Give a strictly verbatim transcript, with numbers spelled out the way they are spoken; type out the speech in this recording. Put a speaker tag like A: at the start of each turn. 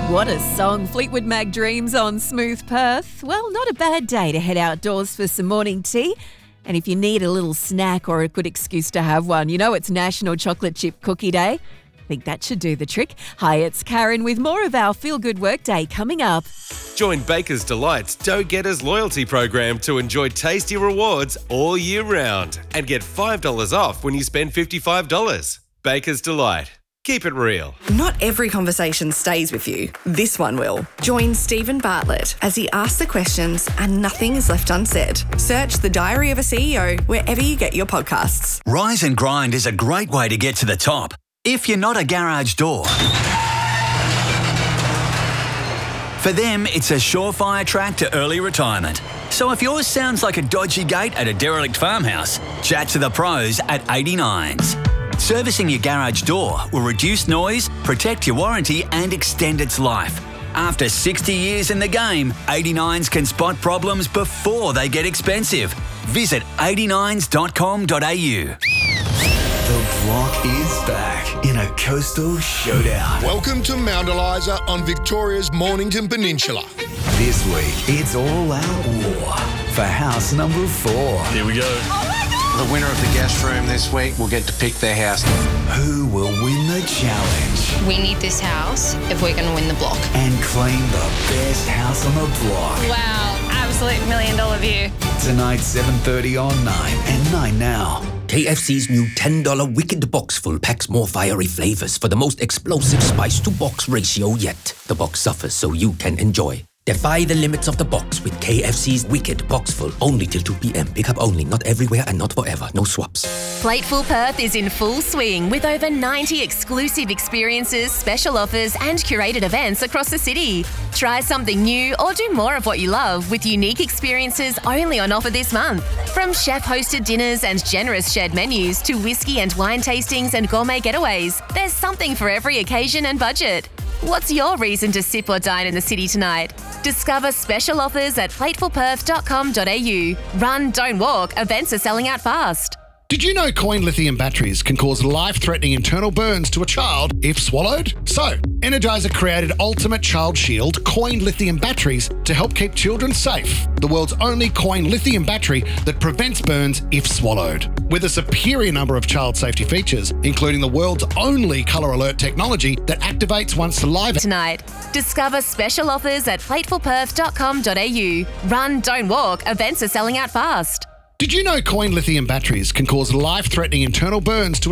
A: What a song, Fleetwood Mac Dreams on Smooth Perth. Well, not a bad day to head outdoors for some morning tea. And if you need a little snack or a good excuse to have one, you know it's National Chocolate Chip Cookie Day. I think that should do the trick. Hi, it's Karen with more of our Feel Good Workday coming up.
B: Join Baker's Delight's Dough Getters loyalty program to enjoy tasty rewards all year round and get five dollars off when you spend fifty-five dollars. Baker's Delight. Keep it real.
C: Not every conversation stays with you. This one will. Join Stephen Bartlett as he asks the questions and nothing is left unsaid. Search The Diary of a C E O wherever you get your podcasts.
D: Rise and Grind is a great way to get to the top. If you're not a garage door. For them, it's a surefire track to early retirement. So if yours sounds like a dodgy gate at a derelict farmhouse, chat to the pros at eighty-nines. Servicing your garage door will reduce noise, protect your warranty and extend its life. After sixty years in the game, eighty-nines can spot problems before they get expensive. Visit eighty-nines dot com dot a u.
E: The block is back in a coastal showdown.
F: Welcome to Moundializer on Victoria's Mornington Peninsula.
E: This week, it's all out war for house number four.
G: Here we go.
H: The winner of the guest room this week will get to pick their house.
E: Who will win the challenge
I: We need this house if we're going to win the block.
E: and claim the best house on the block?
I: Wow, absolute million dollar view.
E: Tonight, seven thirty on nine and nine now.
J: K F C's new ten dollar Wicked Box Full packs more fiery flavors for the most explosive spice-to-box ratio yet. The box suffers so you can enjoy. Defy the limits of the box with K F C's Wicked Box Full. Only till two p.m. Pick up only, not everywhere and not forever. No swaps.
K: Plateful Perth is in full swing with over ninety exclusive experiences, special offers and curated events across the city. Try something new or do more of what you love with unique experiences only on offer this month. From chef-hosted dinners and generous shared menus to whiskey and wine tastings and gourmet getaways, there's something for every occasion and budget. What's your reason to sip or dine in the city tonight? Discover special offers at plateful perth dot com dot a u. Run, don't walk. Events are selling out fast.
F: Did you know coin lithium batteries can cause life-threatening internal burns to a child if swallowed? So, Energizer created Ultimate Child Shield coin lithium batteries to help keep children safe. The world's only coin lithium battery that prevents burns if swallowed. With a superior number of child safety features, including the world's only colour alert technology that activates once saliva.
K: Tonight, discover special offers at plateful perth dot com dot a u. Run, don't walk. Events are selling out fast.
F: Did you know coin lithium batteries can cause life-threatening internal burns to